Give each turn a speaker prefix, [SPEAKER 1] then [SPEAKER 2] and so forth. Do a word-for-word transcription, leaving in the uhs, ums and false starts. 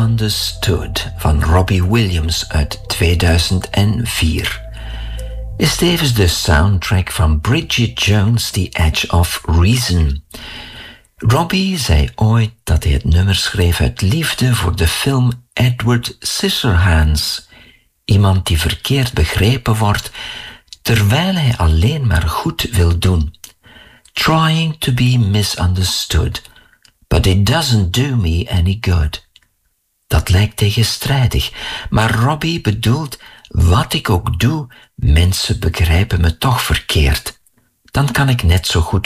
[SPEAKER 1] Misunderstood van Robbie Williams uit tweeduizend vier is tevens de soundtrack van Bridget Jones' The Edge of Reason. Robbie zei ooit dat hij het nummer schreef uit liefde voor de film Edward Scissorhands, iemand die verkeerd begrepen wordt terwijl hij alleen maar goed wil doen. Trying to be misunderstood, but it doesn't do me any good. Dat lijkt tegenstrijdig, maar Robbie bedoelt, wat ik ook doe, mensen begrijpen me toch verkeerd. Dan kan ik net zo goed